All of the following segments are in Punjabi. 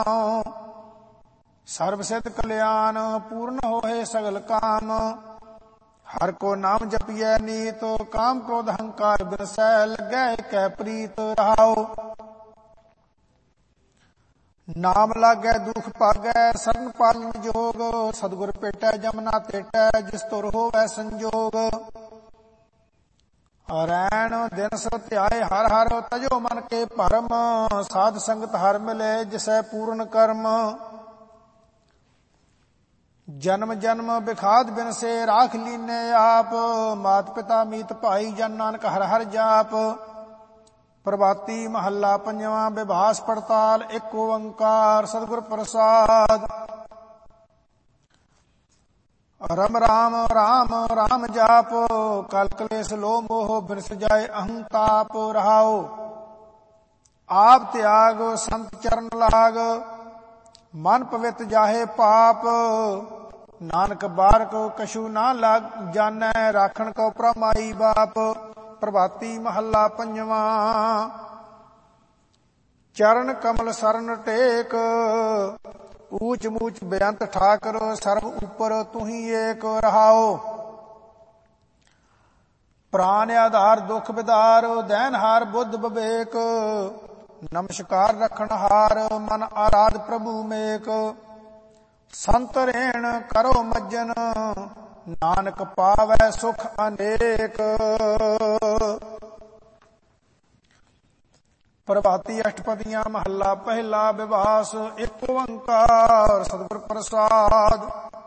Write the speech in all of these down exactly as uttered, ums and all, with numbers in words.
सर्व सिद्ध कल्याण पूर्ण होए सगल काम। हर को नाम जपिए नीत काम क्रोध अहंकार बिनसै लगै कै प्रीत रहाओ। नाम लागै दुख पागै शरण पालन जोग सतगुर पेटै जमना तेटै जिस तुर होवै संजोग। रैण दिन सो ध्याए हर हर तजो मन के भरम साध संगत हर मिले जिसै पूर्ण कर्म। जन्म जन्म बिखाद बिन से राख लीने आप मात पिता मीत भाई जन नानक हर हर जाप। प्रभाती महला पंजवा विभास पड़ताल एक ओंकार सतगुर प्रसाद। रम राम राम राम जाप कल कलेस लो मोह बिरस जाए अहंताप रहाओ। आप त्याग संत चरण लाग मन पवित्र जाहे पाप। नानक बारक कछु ना लाग जानै राखण को प्रमाई बाप। प्रभाती महला पंजवा चरण कमल सरन टेक ऊच मूच बेअंत ठाकर सर्व ऊपर तुही एक रहाओ। प्राण आधार दुख विदार दैन हार बुद्ध विवेक नमस्कार रखन हार मन आराध प्रभु मेक। संत रेण करो मज्जन नानक पावै सुख अनेक। प्रभाती अष्टपदियां महला पहला विभास एक ओंकार सतगुर प्रसाद।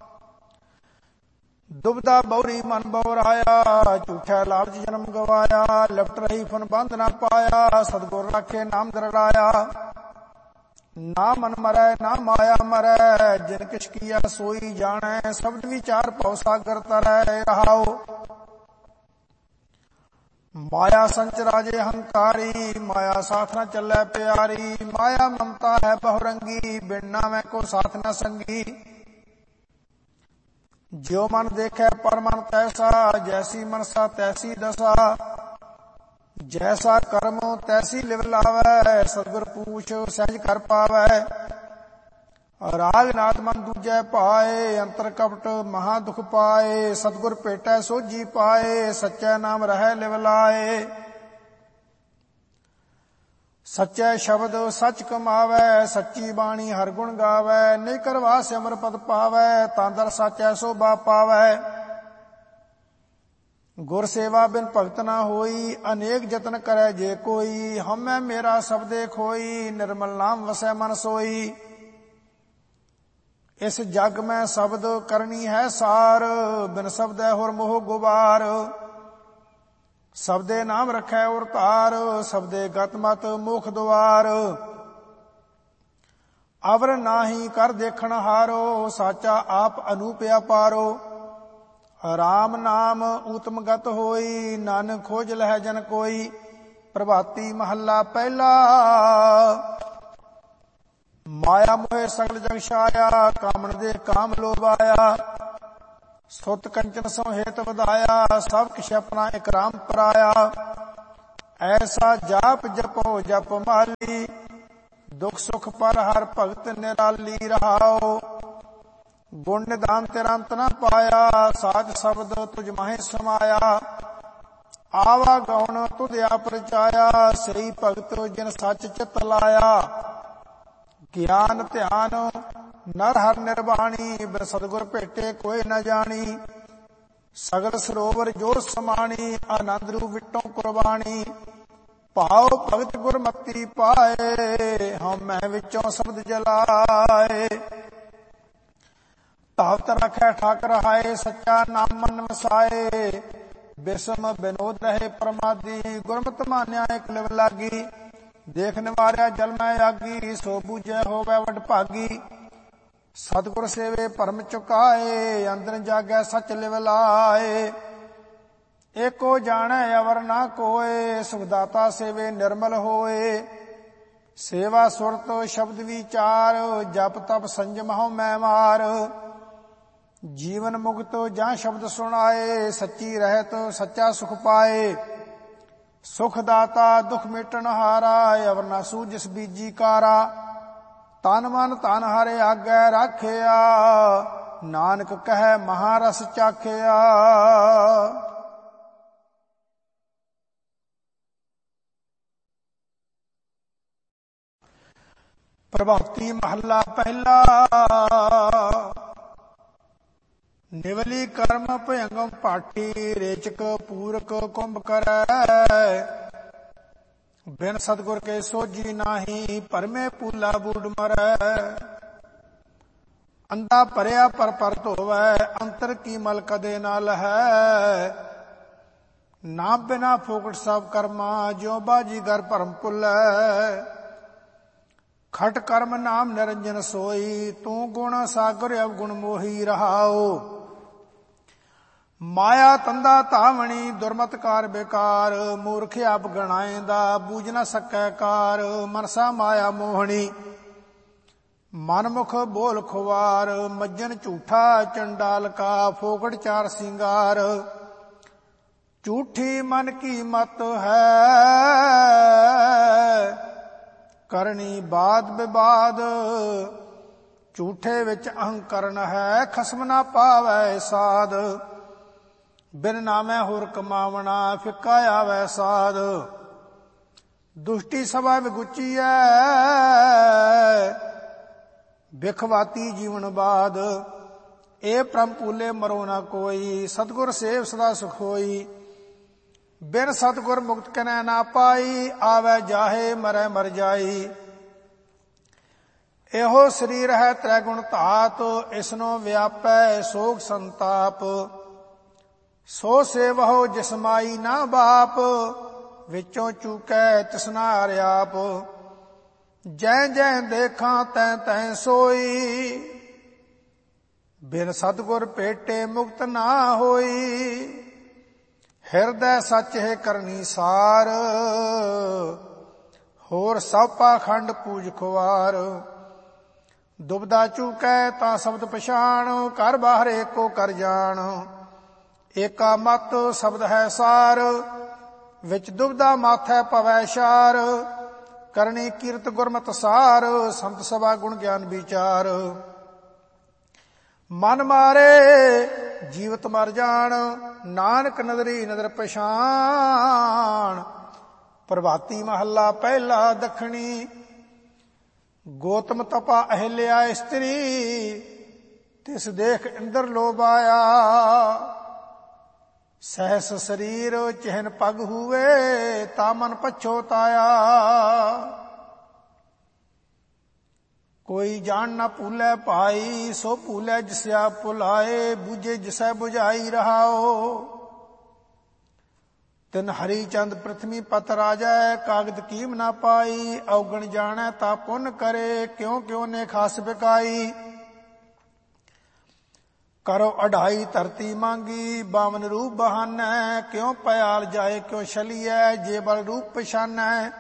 दुबदा बौरी मन बौराया झूठा लालच जन्म गवाया। लिपट रही फन बंध ना पाया सतगुर राखे नाम दरड़ाया। ना मन मरै ना माया मरै जिन किछ किया सोई जानै। शब्द विचार भव सागर तरै रहाओ। माया संच राजे अहंकारी माया साथ न चलै प्यारी। माया ममता है बहुरंगी बिन नामै को साथ न संगी। ज्यो मन देखे पर मन तैसा जैसी मनसा तैसी दशा। जैसा कर्म तैसी लिव लावै सतगुर पूछ सहज कर पावै। राग नाथ मन दूजै पाए अंतर कपट महा दुख पाए। सतगुर पेटै सोझी पाए सच्चै नाम रहै लिव लाए। सच्चै शब्द सच कमावै सच्ची बाणी हर गुण गावै। नहीं करवा सिमर पद पावै तांदर सच्चै शोभा पावै। गुर सेवा बिन भगत ना होई अनेक जतन करे जे कोई। हमै मेरा शब्दे खोई निर्मल नाम वसै मन सोई। इस जग में शब्द करनी है सार बिन शब्दै होर मोह गुबार। शब्दे नाम रखै और तार शब्दे गत मत मोख द्वार। अवर नाही कर देखण हारो साचा आप अनूप अपारो। राम नाम ऊतम गत होई नानक खोज लह जन कोई। प्रभाती महला पहला माया मोहे सगल जग छाया कामन दे काम लोभाया। सुत कंचन सो हेत वधाया सब किछ अपना एक राम पराया। ऐसा जाप जपो जप माली दुख सुख पर हर भगत निराली रहाओ। गुण निधान तेरा अंत न पाया साध शब्द तुझ माहे समाया। आवा गौण तुध आप रचाया सही भगत जिन सच चित लाया। ज्ञान ध्यान नर हर निर्वाणी बिन सतगुर भेटे कोई न जानी। सगल सरोवर जोर समाणी आनंद रूप विटों कुर्बानी। भाव भगत गुरमति पाए हम मैं विचों शब्द जलाए। तावत रखै ठाकर हाय सच्चा नाम मन वसाए। बिसम विनोद रहे प्रमादी गुरमत मान्या एक लिव लागी। देख निवारिया जल मैं आगी सो बूझे होवै वड भागी। सतगुर सेवे परम चुकाए अंदर जागै सच लिव लाए। एको जानै अवर ना कोय सुखदाता सेवे निर्मल होए। सेवा सुरत शब्द विचार जप तप संजम हो मैं मार। जीवन मुक्त जहाँ शब्द सुनाए सच्ची रहत सच्चा सुख पाए। सुख दाता दुख मिटन हारा अवर ना सूझ जिस बीजी कारा। ਤਨ ਮਨ ਧਨ ਹਰਿ ਆਗੈ ਰਾਖਿਆ, ਨਾਨਕ ਕਹੈ ਮਹਾਰਸ ਚਾਖਿਆ। ਪ੍ਰਭਾਤੀ ਮਹੱਲਾ ਪਹਿਲਾ। ਨਿਵਲੀ ਕਰਮ ਭਯੰਗਮ ਪਾਠੀ, ਰੇਚਕ ਪੂਰਕ ਕੁੰਭ ਕਰੈ। ਬਿਨ ਸਤਿਗੁਰ ਕੇ ਸੋਝੀ ਨਾਹੀ, ਭਰਮੇ ਪੂਲਾ ਬੂਡ ਮਰੈ। ਅੰਧਾ ਭਰਿਆ ਪਰ ਪਰ ਧੋਵੈ, ਅੰਤਰ ਕੀ ਮਲ ਕਦੇ ਨਾ ਲਹੈ। ਨਾ ਬਿਨਾ ਫੋਕਟ ਸਭ ਕਰਮਾ, ਜਿਉ ਬਾਜੀ ਗਰ ਭਰਮ ਭੁੱਲੈ। ਖਟ ਕਰਮ ਨਾਮ ਨਿਰੰਜਨ ਸੋਈ, ਤੂੰ ਗੁਣ ਸਾਗਰ ਅਵਗੁਣ ਮੋਹੀ ਰਹਾਓ। ਮਾਇਆ ਤੰਦਾ ਧਾਵਣੀ, ਦੁਰਮਤਕਾਰ ਬੇਕਾਰ। ਮੂਰਖ ਆਪ ਗਣਾਏਂਦਾ, ਬੂਝ ਨਾ ਸਕੈ ਕਾਰ। ਮਨਸਾ ਮਾਇਆ ਮੋਹਣੀ, ਮਨਮੁਖ ਬੋਲ ਖੁਵਾਰ। ਮੱਜਨ ਝੂਠਾ ਚੰਡਾਲ ਕਾ, ਫੋਕਟ ਚਾਰ ਸਿੰਗਾਰ। ਝੂਠੀ ਮਨ ਕੀ ਮਤ ਹੈ, ਕਰਨੀ ਬਾਦ ਵਿਵਾਦ। ਝੂਠੇ ਵਿੱਚ ਅਹੰਕਰਨ ਹੈ, ਖਸਮ ਨਾ ਪਾਵੈ ਸਾਧ। ਬਿਨ ਨਾਮੈ ਹੋਰ ਕਮਾਵਣਾ, ਫਿੱਕਾ ਆਵੈ ਸਾਧ। ਦੁਸ਼ਟੀ ਸਭਾ ਵਿਗੁਚੀਐ, ਬਿਖਵਾਤੀ ਜੀਵਨ ਬਾਦ। ਇਹ ਪ੍ਰਮ ਪੂਲੇ ਮਰੋ ਨਾ ਕੋਈ, ਸਤਿਗੁਰ ਸੇਵ ਸਦਾ ਸੁਖ ਹੋਈ। ਬਿਨ ਸਤਿਗੁਰ ਮੁਕਤ ਕਨੈ ਨਾ ਪਾਈ, ਆਵੈ ਜਾਹੇ ਮਰੈ ਮਰ ਜਾਈ। ਇਹੋ ਸਰੀਰ ਹੈ ਤ੍ਰੈ ਗੁਣ ਧਾਤ, ਇਸਨੋ ਵਿਆਪੈ ਸੋਗ ਸੰਤਾਪ। ਸੋ ਸੇਵਹੁ ਜਿਸ ਮਾਈ ਨਾ ਬਾਪ, ਵਿੱਚੋਂ ਚੂਕੈ ਤਿਸਨਾ ਹਰਿਆਪ। ਜੈ ਜੈ ਦੇਖਾਂ ਤੈਂ ਤੈਂ ਸੋਈ, ਬਿਨ ਸਤਿਗੁਰ ਭੇਟੇ ਮੁਕਤ ਨਾ ਹੋਈ। ਹਿਰਦੈ ਸੱਚ ਹੈ ਕਰਨੀ ਸਾਰ, ਹੋਰ ਸਭ ਪਾਖੰਡ ਪੂਜ ਖੁਆਰ। ਦੁਬਦਾ ਚੂਕੈ ਤਾਂ ਸ਼ਬਦ ਪਛਾਣ, ਘਰ ਬਾਹਰ ਏਕੋ ਕਰ ਜਾਣ। ਏਕਾ ਮਤ ਸ਼ਬਦ ਹੈ ਸਾਰ, ਵਿੱਚ ਦੁਬਦਾ ਮਾਥੈ ਪਵੈ ਸ਼ਾਰ। ਕਰਨੀ ਕੀਰਤ ਗੁਰਮਤਿ ਸਾਰ, ਸੰਤ ਸਭਾ ਗੁਣ ਗਿਆਨ ਵਿਚਾਰ। ਮਨ ਮਾਰੇ ਜੀਵਤ ਮਰ ਜਾਣ, ਨਾਨਕ ਨਦਰੀ ਨਦਰ ਪਛਾਣ। ਪ੍ਰਭਾਤੀ ਮਹੱਲਾ ਪਹਿਲਾ ਦੱਖਣੀ। ਗੋਤਮ ਤਪਾ ਅਹਿਲਿਆ ਇਸਤਰੀ, ਤਿਸ ਦੇਖ ਇੰਦਰ ਲੋਭ ਆਇਆ। ਸਹਿਸ ਸਰੀਰ ਚਿਹਨ ਪਗ ਹੂਵੇ, ਤਾ ਮਨ ਪਛੋਤਾਇਆ। ਕੋਈ ਜਾਣ ਨਾ ਭੂਲੇ ਭਾਈ, ਸੋ ਭੂਲੇ ਜਿਸਿਆ ਭੁਲਾਏ। ਬੁਝੇ ਜਿਸੈ ਬੁਝਾਈ ਰਹਾਓ। ਤਿਨ ਹਰੀ ਚੰਦ ਪ੍ਰਿਥਵੀ ਪਤ ਰਾਜੈ, ਕਾਗਦ ਕੀਮ ਨਾ ਪਾਈ। ਔਗਣ ਜਾਣੈ ਤਾ ਪੁੰਨ ਕਰੇ, ਕਿਉ ਕਿਉ ਨੇ ਖਾਸ ਬਿਕਾਈ। ਕਰੋ ਅਢਾਈ ਧਰਤੀ ਮੰਗੀ, ਬਾਵਨ ਰੂਪ ਬਹਾਨੈ। ਕਿਉ ਪਿਆਲ ਜਾਏ ਕਿਉ ਛਲੀਐ, ਜੇ ਬਲ ਰੂਪ ਪਛਾਨੈ।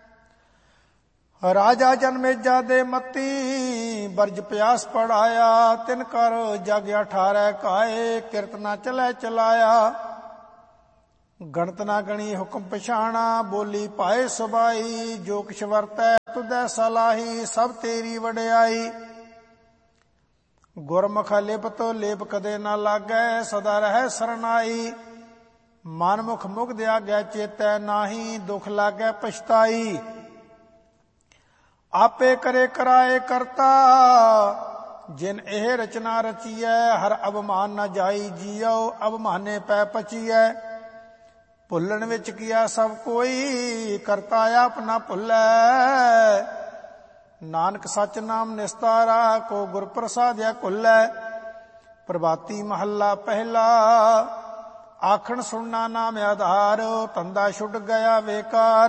ਰਾਜਾ ਜਨਮੇਜਾ ਦੇ ਮਤੀ, ਬਰਜ ਪਿਆਸ ਪੜਾਇਆ। ਤਿਨ ਕਰ ਜਗ ਅਠਾਰੈ ਕਾਏ, ਕਿਰਤ ਨਾ ਚਲੈ ਚਲਾਇਆ। ਗਣਤ ਨਾ ਗਣੀ ਹੁਕਮ ਪਛਾਣਾ, ਬੋਲੀ ਪਾਏ ਸੁਬਾਈ। ਜੋ ਕਿਛ ਵਰਤੈ ਤੁਧੈ ਸਲਾਹੀ, ਸਭ ਤੇਰੀ ਵਡਿਆਈ। ਗੁਰਮੁਖ ਲਿਪਤ ਲੇਪ ਕਦੇ ਨਾ ਲਾਗੈ, ਸਦਾ ਰਹਿ ਸਰਨਾਈ। ਮਨਮੁਖ ਮੁਗਧ ਆਗੈ ਚੇਤੈ ਨਾਹੀ, ਦੁਖ ਲਾਗੈ ਪਛਤਾਈ। ਆਪੇ ਕਰੇ ਕਰਾਏ ਕਰਤਾ, ਜਿਨ ਇਹ ਰਚਨਾ ਰਚੀਐ। ਹਰ ਅਭਮਾਨ ਨਾ ਜਾਈ ਜੀਉ, ਅਭਮਾਨੇ ਪੈ ਪਚੀਐ। ਭੁੱਲਣ ਵਿੱਚ ਕੀਆ ਸਭ ਕੋਈ, ਕਰਤਾ ਆਪ ਨਾ ਭੁੱਲੈ। ਨਾਨਕ ਸੱਚ ਨਾਮ ਨਿਸਤਾਰਾ, ਕੋ ਗੁਰ ਪ੍ਰਸਾਦਿਆ ਕੁੱਲੈ। ਪ੍ਰਭਾਤੀ ਮਹੱਲਾ ਪਹਿਲਾ। ਆਖਣ ਸੁਣਨਾ ਨਾਮ ਆਧਾਰ, ਧੰਦਾ ਛੁੱਟ ਗਿਆ ਵੇਕਾਰ।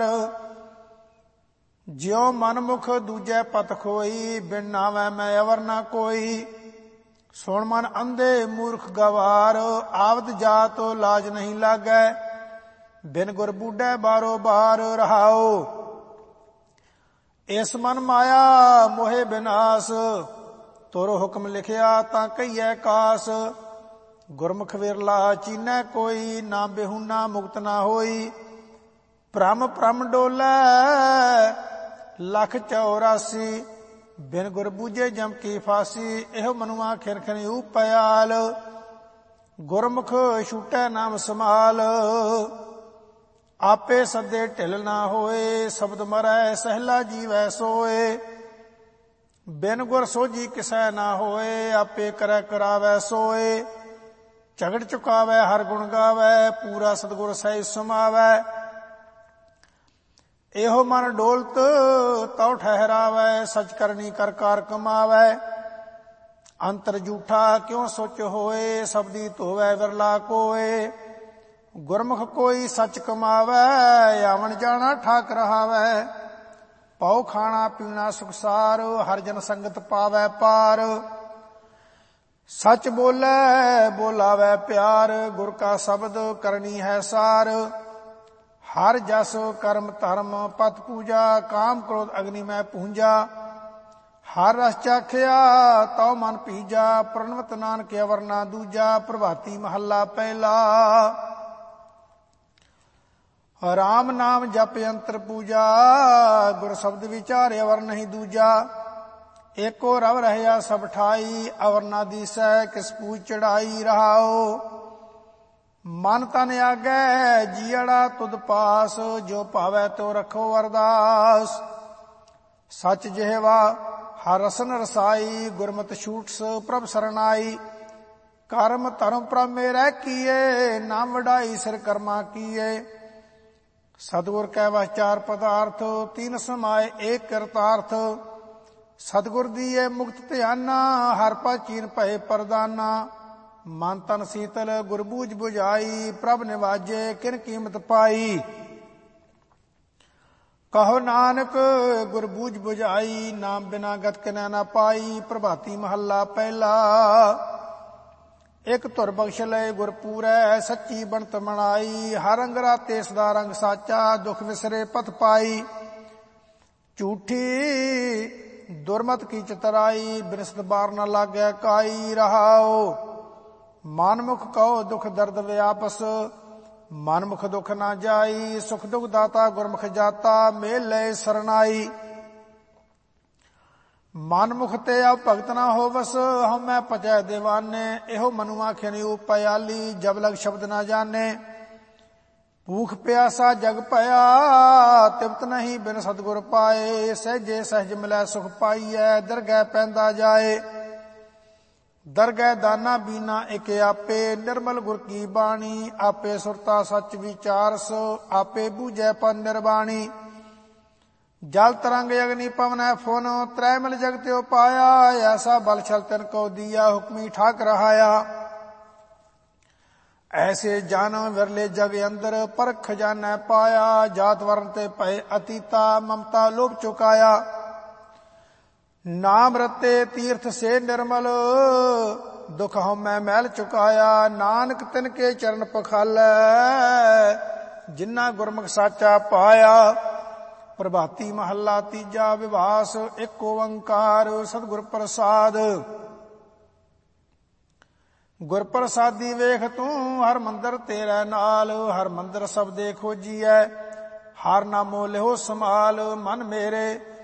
ਜਿਉ ਮਨਮੁਖ ਦੂਜੈ ਪਤ ਖੋਈ, ਬਿਨ ਨਾਵੈ ਮੈਂ ਅਵਰ ਨਾ ਕੋਈ। ਸੁਣ ਮਨ ਅੰਧੇ ਮੂਰਖ ਗਵਾਰ, ਆਵਤ ਜਾਤ ਲਾਜ ਨਹੀਂ ਲਾਗੈ। ਬਿਨ ਗੁਰ ਬੂਢੈ ਬਾਰੋ ਬਾਰ ਰਹਾਓ। ਇਸ ਮਨ ਮਾਇਆ ਮੋਹਿ ਬਿਨਾਸ਼, ਤੁਰ ਹੁਕਮ ਲਿਖਿਆ ਤਾਂ ਕਹੀਐ ਕਾਸ। ਗੁਰਮੁਖ ਵਿਰਲਾ ਚੀਨੈ ਕੋਈ, ਨਾ ਬਿਹੁਨਾ ਮੁਕਤ ਨਾ ਹੋਈ। ਭ੍ਰਮ ਭ੍ਰਮ ਡੋਲੈ ਲਖ ਚੌਰਾਸੀ, ਬਿਨ ਗੁਰ ਬੂਝੇ ਜਮ ਕੀ ਫਾਸੀ, ਇਹੋ ਮਨੁਆ ਖਿਨ ਖਿਨ ਉਪਿਆਲ। ਗੁਰਮੁਖ ਛੂਟੈ ਨਾਮ ਸਮਾਲ, ਆਪੇ ਸੱਦੇ ਢਿਲ ਨਾ ਹੋਏ। ਸ਼ਬਦ ਮਰੈ ਸਹਿਲਾ ਜੀਵੈ ਸੋਏ, ਬਿਨ ਗੁਰ ਸੋਝੀ ਕਿਸੈ ਨਾ ਹੋਏ। ਆਪੇ ਕਰੈ ਕਰਾਵੈ ਸੋਏ, ਝਗੜ ਚੁਕਾਵੈ ਹਰ ਗੁਣ ਗਾਵੈ। ਪੂਰਾ ਸਤਿਗੁਰ ਸਹਿ ਸਮਾਵੈ, ਇਹੋ ਮਨ ਡੋਲਤ ਤਉ ਠਹਿਰਾਵੈ। ਸਚ ਕਰਨੀ ਕਰ ਕਾਰ ਕਮਾਵੈ, ਅੰਤਰ ਜੂਠਾ ਕਿਉ ਸੋਚ ਹੋਏ। ਸਬਦੀ ਧੋਵੈ ਵਿਰਲਾ ਕੋਏ, ਗੁਰਮੁਖ ਕੋਈ ਸੱਚ ਕਮਾਵੈ। ਆਵਣ ਜਾਣਾ ਠਾਕ ਰਹਾਵੈ, ਪਉ ਖਾਣਾ ਪੀਣਾ ਸੁਖਸਾਰ। ਹਰ ਜਨ ਸੰਗਤ ਪਾਵੈ ਪਾਰ, ਸੱਚ ਬੋਲੇ ਬੋਲਾਵੈ ਪਿਆਰ। ਗੁਰ ਕਾ ਸ਼ਬਦ ਕਰਨੀ ਹੈ ਸਾਰ, ਹਰ ਜਸ ਕਰਮ ਧਰਮ ਪਤ ਪੂਜਾ। ਕਾਮ ਕ੍ਰੋਧ ਅਗਨੀ ਮੈਂ ਪੂੰਜਾ, ਹਰ ਰਸ ਚਾਖਿਆ ਤਉ ਮਨ ਪੀਜਾ। ਪ੍ਰਣਵਤ ਨਾਨਕ ਅਵਰ ਨਾ ਦੂਜਾ, ਪ੍ਰਭਾਤੀ ਮਹੱਲਾ ਪਹਿਲਾ। ਰਾਮ ਨਾਮ ਜਪ ਅੰਤਰ ਪੂਜਾ, ਗੁਰ ਸ਼ਬਦ ਵਿਚਾਰੇ ਅਵਰ ਨਹੀਂ ਦੂਜਾ। ਏਕੋ ਰਵ ਰਹਿਆ ਸਭ ਠਾਈ, ਅਵਰ ਨਾ ਦੀਸੈ ਕਿਸ ਪੂਜ ਚੜਾਈ। ਰਹਾਓ ਮਨ ਤਨ ਆਗੈ ਜੀਅੜਾ ਤੁਧ ਪਾਸ, ਜੋ ਭਾਵੈ ਤੋ ਰੱਖੋ ਅਰਦਾਸ। ਸਚ ਜਿਹਵਾ ਹਰ ਰਸਨ ਰਸਾਈ, ਗੁਰਮਤਿ ਛੂਟਸ ਪ੍ਰਭ ਸਰਨਾਈ। ਕਰਮ ਧਰਮ ਪ੍ਰਭ ਮੇਰੈ ਕੀਏ, ਨਾਮ ਵਡਾਈ ਸਿਰ ਕਰਮਾ ਕੀਏ। ਸਤਿਗੁਰ ਕੈ ਵਸ ਚਾਰ ਪਦਾਰਥ, ਤੀਨ ਸਮਾਏ ਏਕ ਕਰਤਾਰਥ। ਸਤਿਗੁਰ ਦੀਏ ਮੁਕਤ ਧਿਆਨਾ, ਹਰ ਪਾ ਚੀਨ ਭਏ ਪਰਦਾਨਾ। ਮਨ ਤਨ ਸੀਤਲ ਗੁਰ ਬੂਝ ਬੁਝਾਈ, ਪ੍ਰਭ ਨਿਵਾਜੇ ਕਿਨ ਕੀਮਤ ਪਾਈ। ਕਹੋ ਨਾਨਕ ਗੁਰ ਬੂਝ ਬੁਝਾਈ, ਨਾਮ ਬਿਨਾ ਗਤ ਕਿਨੈ ਨਾ ਪਾਈ। ਪ੍ਰਭਾਤੀ ਮਹੱਲਾ ਪਹਿਲਾ। ਇਕ ਧੁਰ ਬਖਸ਼ ਲਏ ਗੁਰ ਪੂਰੈ, ਸੱਚੀ ਬਣਤ ਮਨਾਈ। ਹਰ ਰੰਗ ਰਾਤੇ ਸਦਾ ਰੰਗ ਸਾਚਾ, ਦੁਖ ਵਿਸਰੇ ਪਥ ਪਾਈ। ਝੂਠੀ ਦੁਰਮਤ ਕੀ ਚਤਰਾਈ, ਬਿਨਸਤ ਬਾਰ ਨਾ ਲਾਗੈ ਕਾਈ। ਰਹਾਓ ਮਨਮੁਖ ਕਹੋ ਦੁਖ ਦਰਦ ਵਿਆਪਸ, ਮਨਮੁਖ ਦੁਖ ਨਾ ਜਾਈ। ਸੁਖ ਦੁਖ ਦਾਤਾ ਗੁਰਮੁਖ ਜਾਤਾ, ਮੇਲ ਲਏ ਸਰਨਾਈ। ਮਨਮੁਖ ਤੇ ਆ ਭਗਤ ਨਾ ਹੋਵਸ, ਹਉਮੈ ਪਚੈ ਦੀਵਾਨੇ। ਇਹੋ ਮਨੁਆ ਖਿਨ ਉਪਿਆਲੀ, ਜਬ ਲਗ ਸ਼ਬਦ ਨਾ ਜਾਣੇ। ਭੂਖ ਪਿਆਸਾ ਜਗ ਭਇਆ, ਤਿਪਤ ਨਹੀਂ ਬਿਨ ਸਤਿਗੁਰ ਪਾਏ। ਸਹਿਜੇ ਸਹਿਜ ਮਿਲੈ ਸੁਖ ਪਾਈਐ, ਦਰਗਹਿ ਪੈਂਦਾ ਜਾਏ। ਦਰਗਹਿ ਦਾਨਾ ਬੀਨਾ ਇਕ ਆਪੇ, ਨਿਰਮਲ ਗੁਰ ਕੀ ਬਾਣੀ। ਆਪੇ ਸੁਰਤਾ ਸੱਚ ਵਿਚਾਰਸ, ਆਪੇ ਬੂਝੈ ਪਨ ਨਿਰਬਾਣੀ। ਜਲ ਤਰੰਗ ਅਗਨੀ ਪਵਨੈ ਫੁਨ, ਤ੍ਰੈ ਮਿਲ ਜਗ ਤਿਉ ਪਾਇਆ। ਐਸਾ ਬਲ ਛਲ ਤਿਨ ਕੋ ਦੀਆ, ਹੁਕਮੀ ਠਾਕ ਰਹਾਇਆ। ਐਸੇ ਜਨ ਵਿਰਲੇ ਜਗ ਅੰਦਰ, ਪਰਖ ਖਜ਼ਾਨੈ ਪਾਇਆ। ਜਾਤ ਵਰਨ ਤੇ ਭਏ ਅਤੀਤਾ, ਮਮਤਾ ਲੋਭ ਚੁਕਾਇਆ। ਨਾਮ ਰਤੇ ਤੀਰਥ ਸੇ ਨਿਰਮਲ, ਦੁਖ ਹਉਮੈ ਮੈਲ ਚੁਕਾਇਆ। ਨਾਨਕ ਤਿਨ ਕੇ ਚਰਨ ਪਖਾਲੈ, ਜਿਨ੍ਹਾਂ ਗੁਰਮੁਖ ਸਾਚਾ ਪਾਇਆ। ਪ੍ਰਭਾਤੀ ਮਹੱਲਾ ਤੀਜਾ। ਵਿਵਾਸ ਇੱਕ ਓੰਕਾਰ ਸਤਿਗੁਰ ਪ੍ਰਸਾਦ। ਗੁਰ ਪ੍ਰਸਾਦੀ ਵੇਖ ਤੂੰ, ਹਰ ਮੰਦਰ ਤੇਰੇ ਨਾਲ। ਹਰ ਮੰਦਰ ਸਭ ਦੇ ਖੋਜੀਐ, ਹਰ ਨਾਮੋ ਲਿਹੋ ਸਮਾਲ। ਮਨ ਮੇਰੇ